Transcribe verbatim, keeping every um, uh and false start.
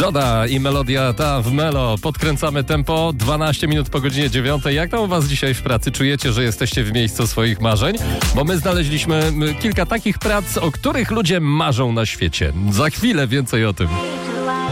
Joda i melodia ta w Melo. Podkręcamy tempo, dwanaście minut po godzinie dziewiątej. Jak tam u was dzisiaj w pracy? Czujecie, że jesteście w miejscu swoich marzeń? Bo my znaleźliśmy kilka takich prac, o których ludzie marzą na świecie. Za chwilę więcej o tym.